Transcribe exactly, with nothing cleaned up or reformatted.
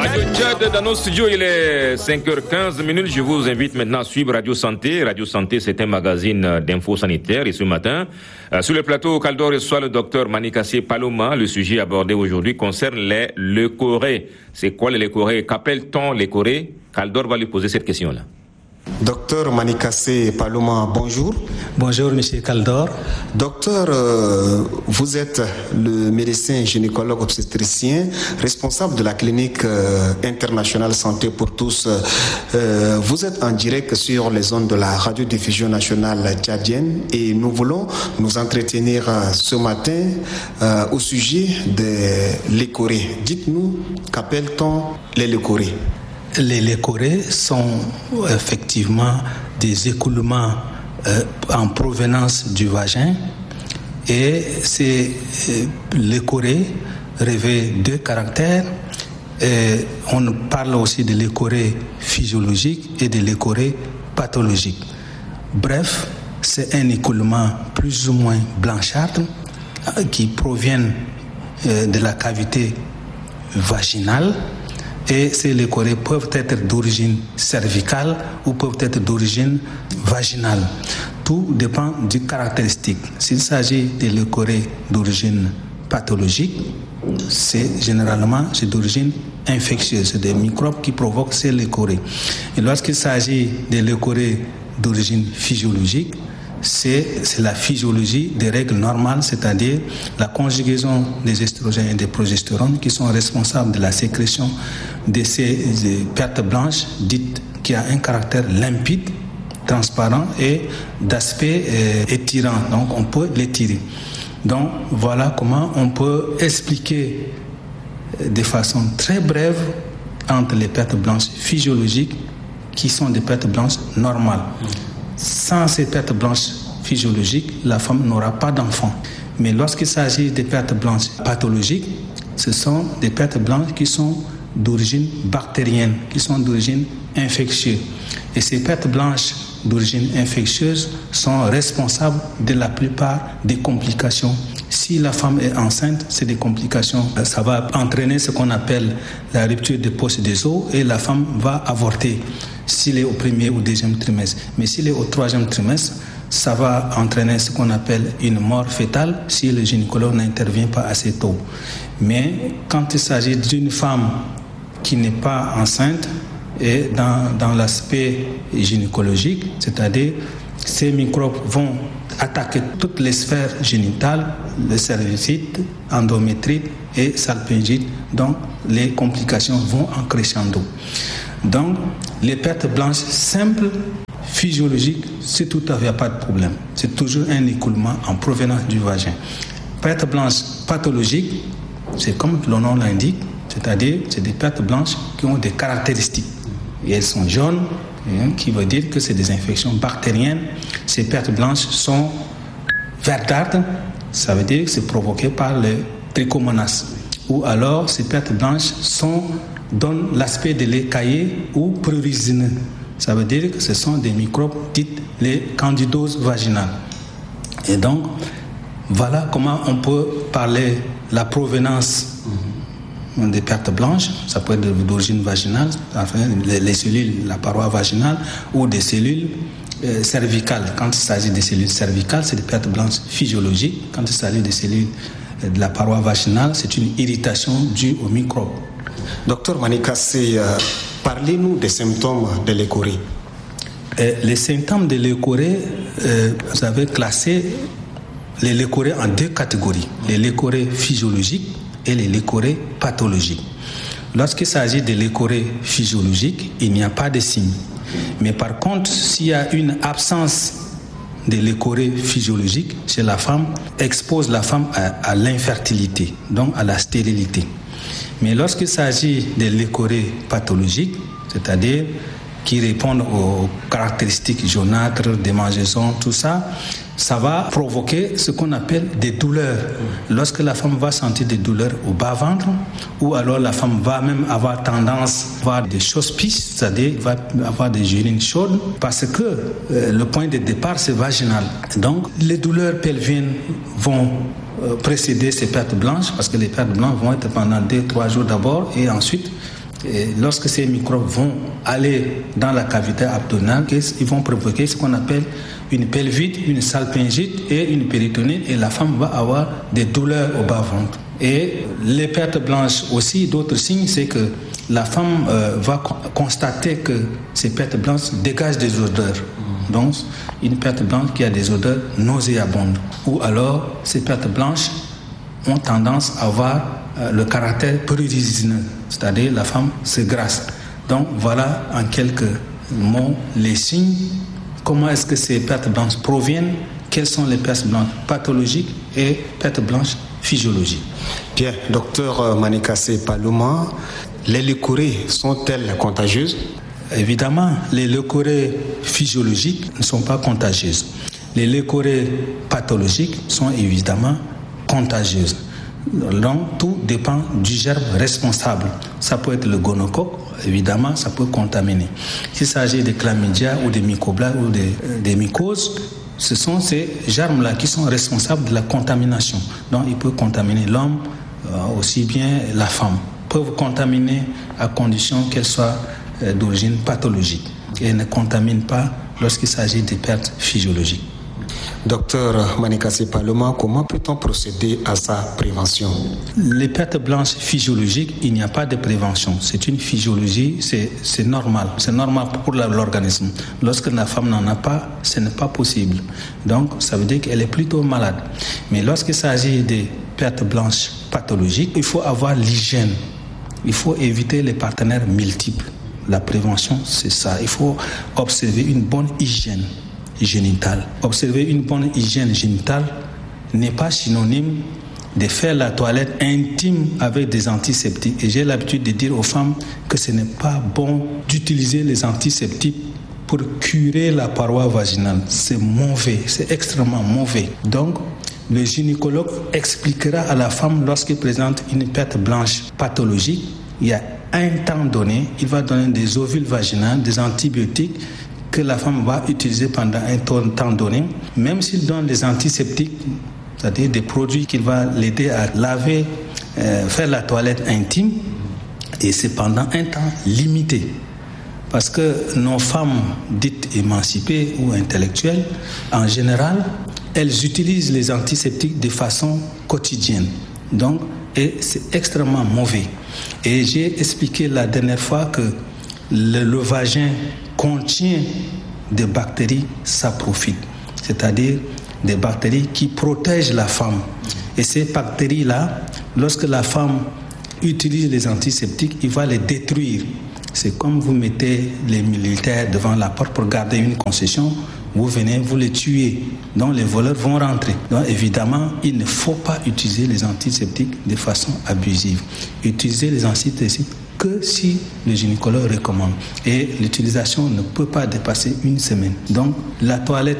Radio Tchad, dans nos studios, il est cinq heures quinze minutes. Je vous invite maintenant à suivre Radio Santé. Radio Santé, c'est un magazine d'infos sanitaires. Et ce matin, euh, sur le plateau, Kaldor reçoit le docteur Manikassé Paloma. Le sujet abordé aujourd'hui concerne les leucorrhées. C'est quoi les leucorrhées? Qu'appelle-t-on leucorrhées? Kaldor va lui poser cette question-là. Docteur Manikassé Paloma, bonjour. Bonjour, monsieur Kaldor. Docteur, euh, vous êtes le médecin gynécologue obstétricien, responsable de la clinique euh, internationale santé pour tous. Euh, vous êtes en direct sur les ondes de la radiodiffusion nationale tchadienne et nous voulons nous entretenir euh, ce matin euh, au sujet des leucorrhées. Dites-nous, qu'appelle-t-on les leucorrhées? Les leucorrhées sont effectivement des écoulements euh, en provenance du vagin et ces euh, leucorrhées revêtent deux caractères. Et on parle aussi de leucorrhées physiologiques et de leucorrhées pathologiques. Bref, c'est un écoulement plus ou moins blanchâtre euh, qui proviennent euh, de la cavité vaginale. Et ces leucorrhées peuvent être d'origine cervicale ou peuvent être d'origine vaginale. Tout dépend du caractéristique. S'il s'agit de leucorrhées d'origine pathologique, c'est généralement c'est d'origine infectieuse. C'est des microbes qui provoquent ces leucorrhées. Et lorsqu'il s'agit de leucorrhées d'origine physiologique, c'est, c'est la physiologie des règles normales, c'est-à-dire la conjugaison des estrogènes et des progestérones qui sont responsables de la sécrétion de ces de pertes blanches dites qui a un caractère limpide, transparent et d'aspect euh, étirant. Donc on peut l'étirer. Donc voilà comment on peut expliquer de façon très brève entre les pertes blanches physiologiques qui sont des pertes blanches normales. Sans ces pertes blanches physiologiques, la femme n'aura pas d'enfant. Mais lorsqu'il s'agit des pertes blanches pathologiques, ce sont des pertes blanches qui sont d'origine bactérienne, qui sont d'origine infectieuse. Et ces pertes blanches d'origine infectieuse sont responsables de la plupart des complications. Si la femme est enceinte, c'est des complications. Ça va entraîner ce qu'on appelle la rupture des poches des os et la femme va avorter s'il est au premier ou deuxième trimestre. Mais s'il est au troisième trimestre, ça va entraîner ce qu'on appelle une mort fœtale si le gynécologue n'intervient pas assez tôt. Mais quand il s'agit d'une femme qui n'est pas enceinte, et dans, dans l'aspect gynécologique, c'est-à-dire ces microbes vont attaquer toutes les sphères génitales, le cervicite, endométrite et salpingite, donc les complications vont en crescendo. Donc les pertes blanches simples, physiologiques, c'est tout à fait pas de problème. C'est toujours un écoulement en provenance du vagin. Pertes blanches pathologiques, c'est comme le nom l'indique, c'est-à-dire c'est des pertes blanches qui ont des caractéristiques. Et elles sont jaunes, hein, qui veut dire que c'est des infections bactériennes. Ces pertes blanches sont verdâtres, ça veut dire que c'est provoqué par le trichomonas. Ou alors ces pertes blanches sont, donnent l'aspect de lait caillé ou prurigineux. Ça veut dire que ce sont des microbes dits les candidoses vaginales. Et donc, voilà comment on peut parler de la provenance des pertes blanches, ça peut être d'origine vaginale, enfin, les, les cellules, la paroi vaginale, ou des cellules euh, cervicales. Quand il s'agit des cellules cervicales, c'est des pertes blanches physiologiques. Quand il s'agit des cellules euh, de la paroi vaginale, c'est une irritation due aux microbes. Docteur Manikassé, euh, parlez-nous des symptômes de leucorrhée. Euh, les symptômes de leucorrhée, euh, vous avez classé les leucorrhées en deux catégories. Les leucorrhées physiologiques et les leucorrhées pathologiques. Lorsqu'il s'agit de leucorrhées physiologiques, il n'y a pas de signe. Mais par contre, s'il y a une absence de leucorrhées physiologiques chez la femme, expose la femme à, à l'infertilité, donc à la stérilité. Mais lorsqu'il s'agit de leucorrhées pathologiques, c'est-à-dire qui répondent aux caractéristiques jaunâtres, démangeaisons, tout ça, ça va provoquer ce qu'on appelle des douleurs. Lorsque la femme va sentir des douleurs au bas-ventre, ou alors la femme va même avoir tendance à avoir des chausse-pistes, c'est-à-dire va avoir des urines chaudes, parce que euh, le point de départ, c'est vaginal. Donc, les douleurs pelviennes vont euh, précéder ces pertes blanches, parce que les pertes blanches vont être pendant deux, trois jours d'abord, et ensuite, Et lorsque ces microbes vont aller dans la cavité abdominale, ils vont provoquer ce qu'on appelle une pelvite, une salpingite et une péritonite, et la femme va avoir des douleurs au bas-ventre. Et les pertes blanches aussi, d'autres signes, c'est que la femme euh, va constater que ces pertes blanches dégagent des odeurs. Donc, une perte blanche qui a des odeurs nauséabondes. Ou alors, ces pertes blanches ont tendance à avoir euh, le caractère prurigineux, c'est-à-dire la femme se grasse. Donc, voilà en quelques mots les signes. Comment est-ce que ces pertes blanches proviennent? Quelles sont les pertes blanches pathologiques et pertes blanches physiologiques? Bien, docteur Manikassé Palouma, les leucorrhées sont-elles contagieuses? Évidemment, les leucorrhées physiologiques ne sont pas contagieuses. Les leucorrhées pathologiques sont évidemment contagieuses. Donc, tout dépend du germe responsable. Ça peut être le gonocoque, évidemment, ça peut contaminer. S'il s'agit de chlamydia ou des mycoblastes ou des, des mycoses, ce sont ces germes-là qui sont responsables de la contamination. Donc, ils peuvent contaminer l'homme, euh, aussi bien la femme. Ils peuvent contaminer à condition qu'elles soient euh, d'origine pathologique et ne contaminent pas lorsqu'il s'agit de pertes physiologiques. Docteur Manikassé Palouma, comment peut-on procéder à sa prévention? Les pertes blanches physiologiques, il n'y a pas de prévention. C'est une physiologie, c'est, c'est normal. C'est normal pour l'organisme. Lorsque la femme n'en a pas, ce n'est pas possible. Donc, ça veut dire qu'elle est plutôt malade. Mais lorsqu'il s'agit de pertes blanches pathologiques, il faut avoir l'hygiène. Il faut éviter les partenaires multiples. La prévention, c'est ça. Il faut observer une bonne hygiène génitale. Observer une bonne hygiène génitale n'est pas synonyme de faire la toilette intime avec des antiseptiques. Et j'ai l'habitude de dire aux femmes que ce n'est pas bon d'utiliser les antiseptiques pour curer la paroi vaginale. C'est mauvais, c'est extrêmement mauvais. Donc, le gynécologue expliquera à la femme lorsqu'elle présente une perte blanche pathologique, il y a un temps donné, il va donner des ovules vaginales, des antibiotiques que la femme va utiliser pendant un temps donné, même s'il donne des antiseptiques, c'est-à-dire des produits qui vont l'aider à laver, euh, faire la toilette intime, et c'est pendant un temps limité. Parce que nos femmes dites émancipées ou intellectuelles, en général, elles utilisent les antiseptiques de façon quotidienne. Donc, et c'est extrêmement mauvais. Et j'ai expliqué la dernière fois que le, le vagin contient des bactéries saprophytes, c'est-à-dire des bactéries qui protègent la femme. Et ces bactéries-là, lorsque la femme utilise les antiseptiques, il va les détruire. C'est comme vous mettez les militaires devant la porte pour garder une concession, vous venez, vous les tuez, donc les voleurs vont rentrer. Donc évidemment, il ne faut pas utiliser les antiseptiques de façon abusive. Utiliser les antiseptiques que si le gynécologue recommande. Et l'utilisation ne peut pas dépasser une semaine. Donc la toilette